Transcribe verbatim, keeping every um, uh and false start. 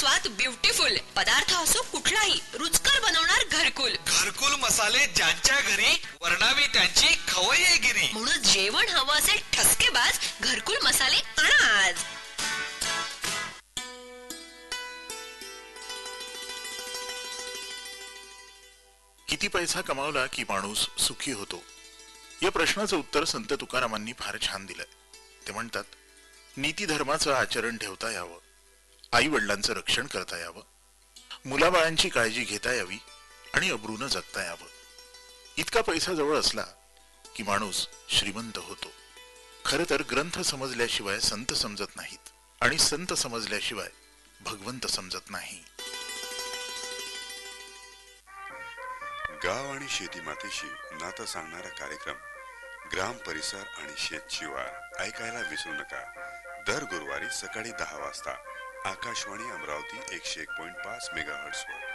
स्वाद ब्युटिफुल. पदार्थ असो कुठलाही रुचकर बनवणार घरकुल. घरकुल मसाले ज्यांच्या घरी वर्णावी त्यांची खवय्येगिरी. म्हणून जेवण हवं असेल ठसकेबाज घरकुल मसाले आणा आज. किती पैसा कमावला की माणूस सुखी होतो, या प्रश्नाचं उत्तर संत तुकारामांनी फार छान दिलंय. ते म्हणतात, नीती धर्माचं आचरण ठेवता यावं, आई वडिलांचं रक्षण करता यावं, मुलाबाळांची काळजी घेता यावी आणि अब्रूनं जगता यावं. इतका पैसा जवळ असला की माणूस श्रीमंत होतो. खरं तर ग्रंथ समजल्याशिवाय संत समजत नाहीत आणि संत समजल्याशिवाय भगवंत समजत नाही. गाव आणि शेती मातेशी नातं सांगणारा कार्यक्रम ग्राम परिसर आणि शेत शिवार ऐकायला विसरू नका. दर गुरुवारी सकाळी दहा वाजता आकाशवाणी अमरावती एकशे एक पॉइंट पाच मेगाहर्ट्झ वर.